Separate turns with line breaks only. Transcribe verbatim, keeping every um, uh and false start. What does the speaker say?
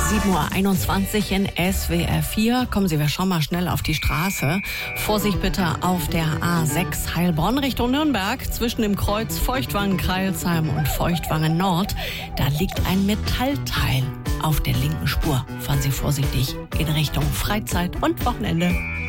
sieben Uhr einundzwanzig in S W R vier. Kommen Sie, wir schauen mal schnell auf die Straße. Vorsicht bitte auf der A sechs Heilbronn Richtung Nürnberg. Zwischen dem Kreuz Feuchtwangen-Kreilsheim und Feuchtwangen-Nord. Da liegt ein Metallteil auf der linken Spur. Fahren Sie vorsichtig in Richtung Freizeit und Wochenende.